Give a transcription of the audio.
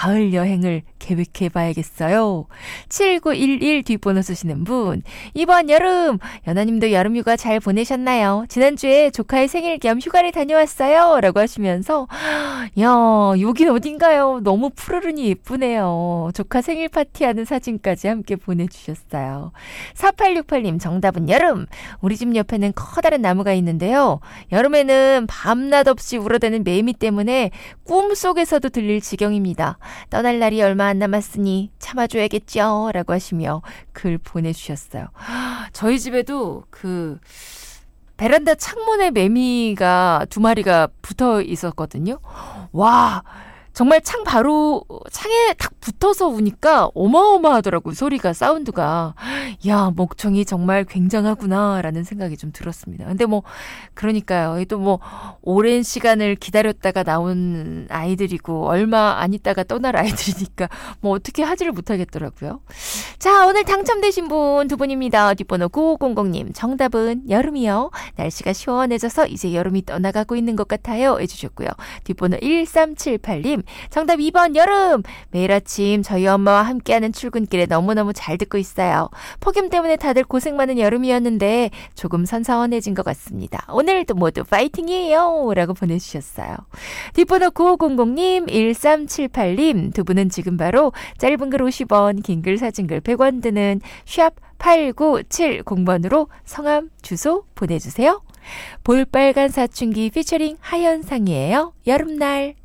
가을 여행을 계획해봐야겠어요. 7911 뒷번호 쓰시는 분, 이번 여름 연하님도 여름휴가 잘 보내셨나요? 지난주에 조카의 생일 겸 휴가를 다녀왔어요 라고 하시면서 야, 여긴 어딘가요? 너무 푸르르니 예쁘네요. 조카 생일 파티하는 사진까지 함께 보내주셨어요. 4868님, 정답은 여름. 우리 집 옆에는 커다란 나무가 있는데요. 여름에는 밤낮 없이 울어대는 매미 때문에 꿈속에서도 들릴 지경입니다. 떠날 날이 얼마 안 남았으니 참아줘야겠죠 라고 하시며 글 보내주셨어요. 저희 집에도 베란다 창문에 매미가 2마리가 붙어 있었거든요. 와, 정말 창에 딱 붙어서 우니까 어마어마하더라고요. 소리가, 사운드가. 야, 목청이 정말 굉장하구나 라는 생각이 좀 들었습니다. 근데 그러니까요. 또 오랜 시간을 기다렸다가 나온 아이들이고 얼마 안 있다가 떠날 아이들이니까 어떻게 하지를 못하겠더라고요. 자, 오늘 당첨되신 분 2분입니다. 뒷번호 9500님, 정답은 여름이요. 날씨가 시원해져서 이제 여름이 떠나가고 있는 것 같아요 해주셨고요. 뒷번호 1378님, 정답 2번 여름. 매일 아침 저희 엄마와 함께하는 출근길에 너무너무 잘 듣고 있어요. 폭염 때문에 다들 고생 많은 여름이었는데 조금 선선해진 것 같습니다. 오늘도 모두 파이팅이에요 라고 보내주셨어요. 뒷번호 9500님, 1378님 두 분은 지금 바로 짧은 글 50원, 긴 글 사진글 100원 드는 샵 8970번으로 성함 주소 보내주세요. 볼빨간 사춘기 피처링 하현상이에요. 여름날.